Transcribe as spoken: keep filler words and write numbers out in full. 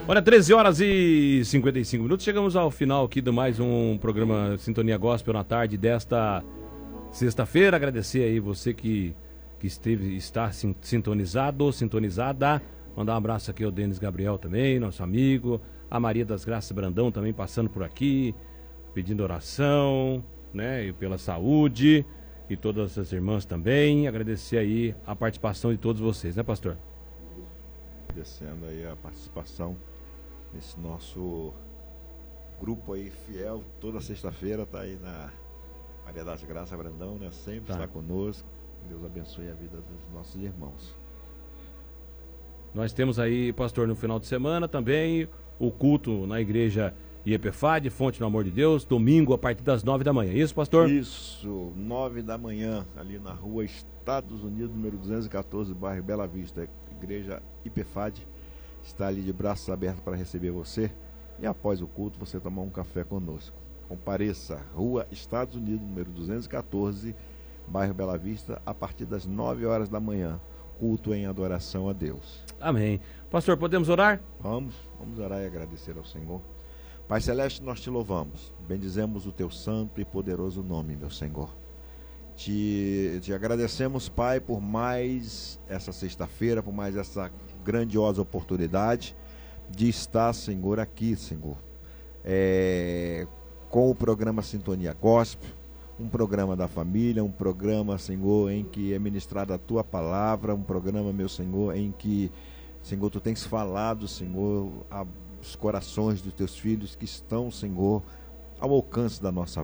Olha, treze horas e cinquenta e cinco minutos, chegamos ao final aqui de mais um programa Sintonia Gospel na tarde desta sexta-feira. Agradecer aí você que, que esteve, está sintonizado, sintonizada. Mandar um abraço aqui ao Denis Gabriel também, nosso amigo. A Maria das Graças Brandão também passando por aqui, pedindo oração, né, e pela saúde. E todas as irmãs também. Agradecer aí a participação de todos vocês, né, pastor? Agradecendo aí a participação desse nosso grupo aí fiel, toda sexta-feira tá aí na Maria das Graças Brandão, né? Sempre Tá. está conosco. Deus abençoe a vida dos nossos irmãos. Nós temos aí, pastor, no final de semana também o culto na igreja I E P F A D, Fonte do Amor de Deus, domingo a partir das nove da manhã. Isso, pastor? Isso, nove da manhã, ali na rua Estados Unidos, número duzentos e quatorze, bairro Bela Vista, igreja I P F A D. Está ali de braços abertos para receber você. E após o culto, você tomar um café conosco. Compareça, rua Estados Unidos, número duzentos e quatorze, bairro Bela Vista, a partir das nove horas da manhã. Culto em adoração a Deus. Amém. Pastor, podemos orar? Vamos, vamos orar e agradecer ao Senhor. Pai Celeste, nós te louvamos, bendizemos o teu santo e poderoso nome, meu Senhor. Te, te agradecemos, Pai, por mais essa sexta-feira, por mais essa grandiosa oportunidade de estar, Senhor, aqui, Senhor, é, com o programa Sintonia Gospel, um programa da família, um programa, Senhor, em que é ministrada a tua palavra, um programa, meu Senhor, em que, Senhor, tu tens falado, Senhor, a os corações dos teus filhos que estão, Senhor, ao alcance da nossa